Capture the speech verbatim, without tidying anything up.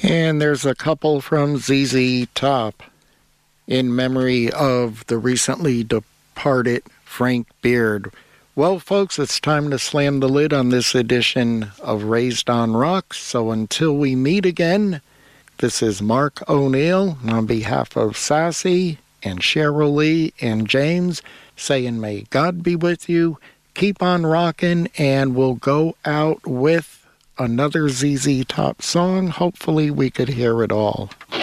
And there's a couple from Z Z Top in memory of the recently departed Frank Beard. Well, folks, it's time to slam the lid on this edition of Raised on Rock. So until we meet again, this is Mark O'Neill on behalf of Sassy and Cheryl Lee and James saying may God be with you. Keep on rocking, and we'll go out with another Z Z Top song. Hopefully we could hear it all.